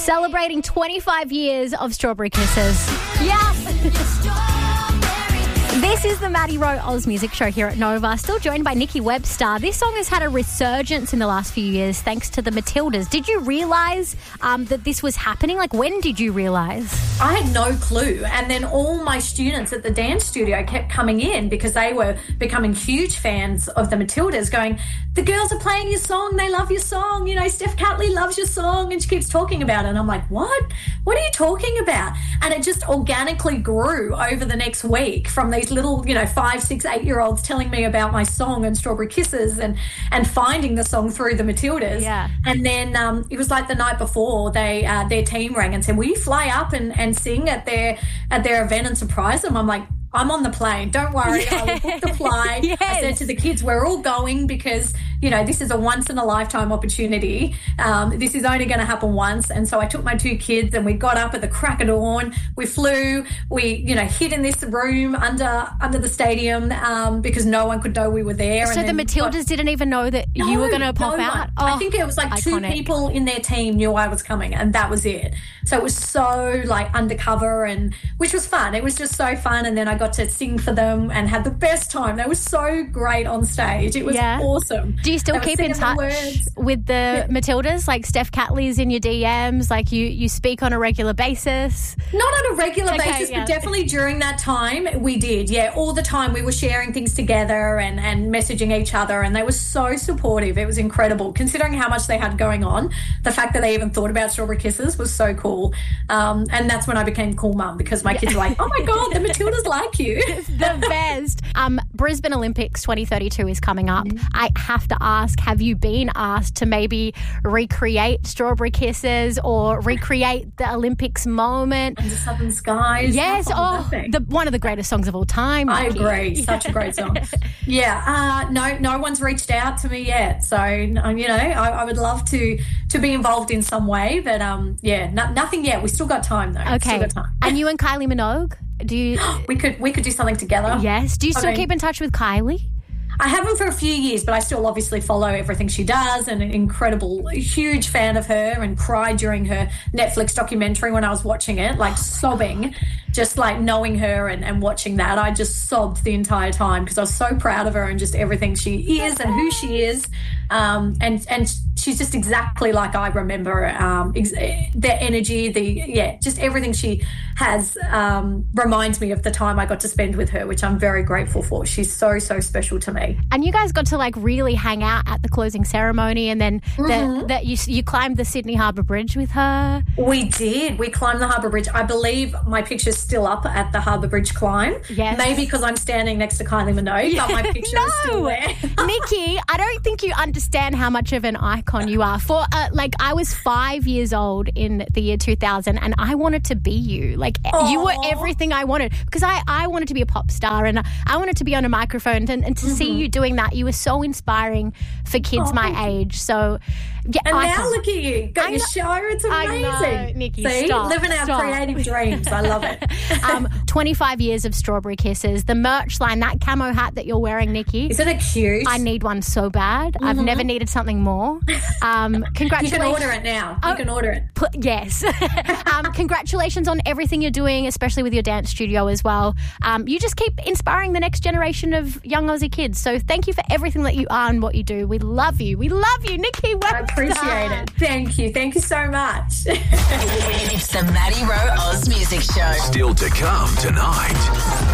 Celebrating 25 years of Strawberry Kisses. Yeah. This is the Maddie Rowe Oz Music Show here at Nova. Still joined by Nikki Webster. This song has had a resurgence in the last few years thanks to the Matildas. Did you realise that this was happening? Like, when did you realise? I had no clue. And then all my students at the dance studio kept coming in because they were becoming huge fans of the Matildas, going, the girls are playing your song. They love your song. You know, Steph Catley loves your song. And she keeps talking about it. And I'm like, what? What are you talking about? And it just organically grew over the next week from these little, 5, 6, 8-year-olds telling me about my song and Strawberry Kisses and finding the song through the Matildas. Yeah. And then it was like the night before their team rang and said, will you fly up and sing at their event and surprise them? I'm like, I'm on the plane. Don't worry. I will book the flight. Yes. I said to the kids, we're all going because, this is a once-in-a-lifetime opportunity. This is only going to happen once. And so I took my 2 kids and we got up at the crack of dawn. We flew. We, hid in this room under the stadium because no one could know we were there. So the Matildas didn't even know that you were going to pop out? I think it was like iconic. 2 people in their team knew I was coming and that was it. So it was so undercover which was fun. It was just so fun. And then I got to sing for them and had the best time. They were so great on stage. It was awesome. Do you still keep in touch with the Matildas? Like Steph Catley's in your DMs? Like you speak on a regular basis? Not on a regular basis, but definitely during that time we did. Yeah, all the time we were sharing things together and messaging each other, and they were so supportive. It was incredible. Considering how much they had going on, the fact that they even thought about Strawberry Kisses was so cool. And that's when I became cool mum because my kids were like, oh my God, the Matildas like you. The best. Brisbane Olympics 2032 is coming up. I have to ask, have you been asked to maybe recreate Strawberry Kisses or recreate the Olympics moment? Under Southern Skies. Yes. One of the greatest songs of all time. I Nikki. agree. Such a great song. Yeah. No one's reached out to me yet. So, I would love to be involved in some way. But, nothing yet. We still got time, though. Okay. Still got time. And you and Kylie Minogue? Do you? We could do something together. Yes. Do you still keep in touch with Kylie? I haven't for a few years, but I still obviously follow everything she does and an incredible, huge fan of her and cried during her Netflix documentary when I was watching it, sobbing, just knowing her and watching that. I just sobbed the entire time because I was so proud of her and just everything she is and who she is. And she's just exactly like I remember the energy, just everything she has reminds me of the time I got to spend with her, which I'm very grateful for. She's so, so special to me. And you guys got to really hang out at the closing ceremony, and then that you climbed the Sydney Harbour Bridge with her. We did. We climbed the Harbour Bridge. I believe my picture's still up at the Harbour Bridge climb. Yes. Maybe because I'm standing next to Kylie Minogue, but my picture is still there. Nikki, I don't think you understand how much of an icon you are. For I was 5 years old in the year 2000, and I wanted to be you. You were everything I wanted because I wanted to be a pop star and I wanted to be on a microphone and to see you doing that. You were so inspiring for kids my age. So, yeah. And now look at you. Got your show. It's amazing. I know, Nikki, see? stop. Living our creative dreams. I love it. 25 years of Strawberry Kisses. The merch line, that camo hat that you're wearing, Nikki. Isn't it cute? I need one so bad. I've never needed something more. Congratulations. You can order it now. You can order it. Yes. Congratulations on everything you're doing, especially with your dance studio as well. You just keep inspiring the next generation of young Aussie kids. So thank you for everything that you are and what you do. We love you. We love you, Nikki Webster. I appreciate it. Thank you. Thank you so much. It's the Maddie Rowe Oz Music Show. Still to come tonight.